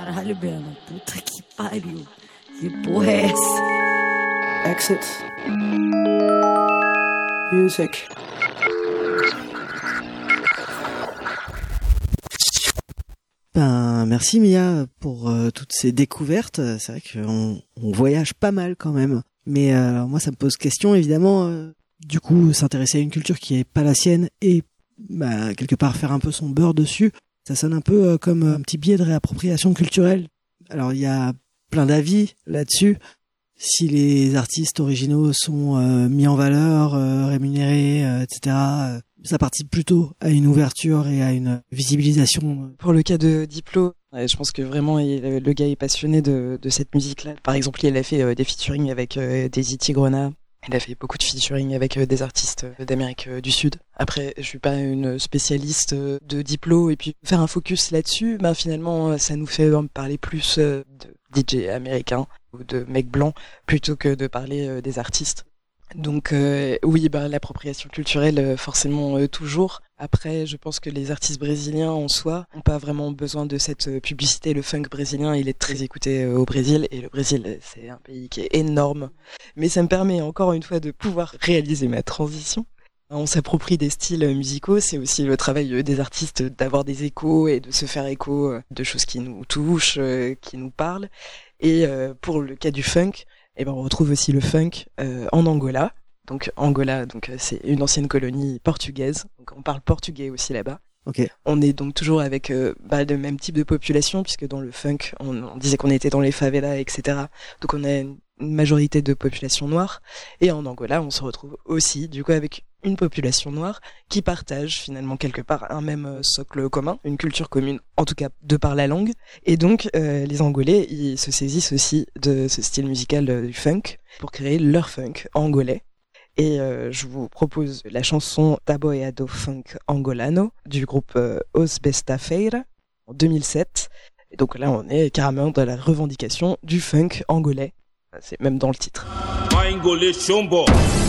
Caralho, Breno. Puta que pariu. Que porra é essa? Exit. Music. Merci Mia pour toutes ces découvertes. C'est vrai qu'on voyage pas mal quand même. Mais moi ça me pose question évidemment. Du coup s'intéresser à une culture qui est pas la sienne et quelque part faire un peu son beurre dessus, ça sonne un peu comme un petit biais de réappropriation culturelle. Alors il y a plein d'avis là-dessus. Si les artistes originaux sont mis en valeur, rémunérés, etc., ça participe plutôt à une ouverture et à une visibilisation. Pour le cas de Diplo, je pense que vraiment le gars est passionné de cette musique-là. Par exemple, il a fait des featuring avec Daisy Tigrona. Il a fait beaucoup de featuring avec des artistes d'Amérique du Sud. Après, je suis pas une spécialiste de Diplo et puis faire un focus là-dessus, finalement, ça nous fait parler plus de DJ américains ou de mecs blancs plutôt que de parler des artistes. Donc oui, l'appropriation culturelle forcément toujours. Après, je pense que les artistes brésiliens en soi n'ont pas vraiment besoin de cette publicité. Le funk brésilien, il est très écouté au Brésil et le Brésil, c'est un pays qui est énorme. Mais ça me permet encore une fois de pouvoir réaliser ma transition. On s'approprie des styles musicaux, c'est aussi le travail des artistes d'avoir des échos et de se faire écho de choses qui nous touchent, qui nous parlent. Et pour le cas du funk, on retrouve aussi le funk en Angola. Donc Angola, c'est une ancienne colonie portugaise. Donc on parle portugais aussi là-bas. Okay. On est donc toujours avec le même type de population, puisque dans le funk, on disait qu'on était dans les favelas, etc. Donc on a une majorité de population noire. Et en Angola, on se retrouve aussi du coup avec une population noire qui partage finalement quelque part un même socle commun, une culture commune, en tout cas de par la langue. Et donc les Angolais, ils se saisissent aussi de ce style musical du funk pour créer leur funk angolais. Et je vous propose la chanson Taboeado Funk Angolano du groupe Os Besta Feira en 2007. Et donc là, on est carrément dans la revendication du funk angolais. C'est même dans le titre.